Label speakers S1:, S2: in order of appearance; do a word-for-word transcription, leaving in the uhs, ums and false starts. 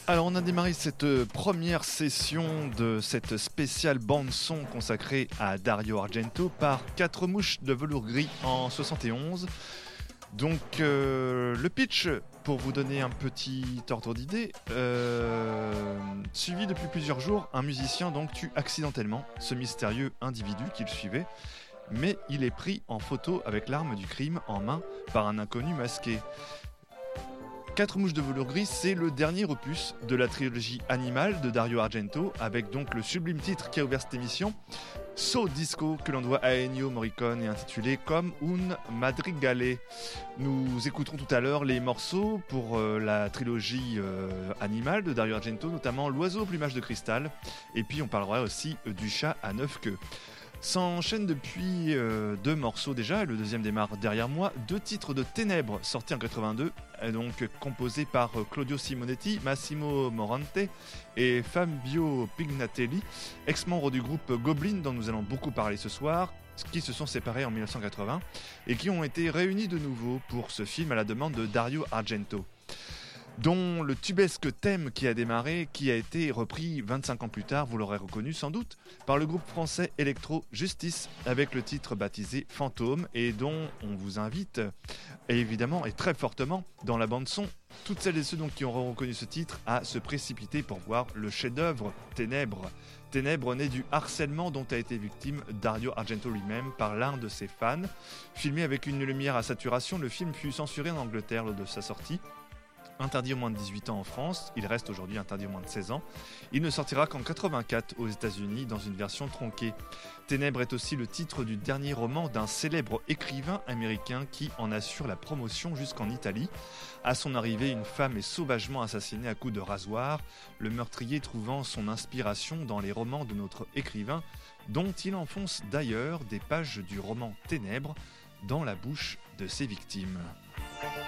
S1: Alors on a démarré cette première session de cette spéciale bande-son consacrée à Dario Argento par Quatre mouches de velours gris en soixante et onze. Donc euh, le pitch, pour vous donner un petit ordre d'idée, euh, suivi depuis plusieurs jours, un musicien donc tue accidentellement ce mystérieux individu qu'il suivait, mais il est pris en photo avec l'arme du crime en main par un inconnu masqué. Quatre mouches de velours gris, c'est le dernier opus de la trilogie Animal de Dario Argento, avec donc le sublime titre qui a ouvert cette émission, So Disco, que l'on doit à Ennio Morricone et intitulé Comme un Madrigale. Nous écouterons tout à l'heure les morceaux pour euh, la trilogie euh, Animal de Dario Argento, notamment L'oiseau au plumage de cristal, et puis on parlera aussi euh, du chat à neuf queues. S'enchaînent depuis euh, deux morceaux déjà, le deuxième démarre derrière moi, deux titres de Ténèbres sortis en quatre-vingt-deux, donc composés par Claudio Simonetti, Massimo Morante et Fabio Pignatelli, ex-membres du groupe Goblin dont nous allons beaucoup parler ce soir, qui se sont séparés en dix-neuf cent quatre-vingts et qui ont été réunis de nouveau pour ce film à la demande de Dario Argento, dont le tubesque thème qui a démarré, qui a été repris vingt-cinq ans plus tard, vous l'aurez reconnu sans doute, par le groupe français Electro Justice, avec le titre baptisé Fantôme, et dont on vous invite, et évidemment et très fortement, dans la bande-son, toutes celles et ceux donc qui auront reconnu ce titre, à se précipiter pour voir le chef-d'œuvre Ténèbres. Ténèbres né du harcèlement dont a été victime Dario Argento lui-même par l'un de ses fans. Filmé avec une lumière à saturation, le film fut censuré en Angleterre lors de sa sortie. Interdit aux moins de dix-huit ans en France, il reste aujourd'hui interdit aux moins de seize ans. Il ne sortira qu'en quatre-vingt-quatre aux États-Unis dans une version tronquée. Ténèbres est aussi le titre du dernier roman d'un célèbre écrivain américain qui en assure la promotion jusqu'en Italie. À son arrivée, une femme est sauvagement assassinée à coups de rasoir, le meurtrier trouvant son inspiration dans les romans de notre écrivain, dont il enfonce d'ailleurs des pages du roman Ténèbres dans la bouche de ses victimes.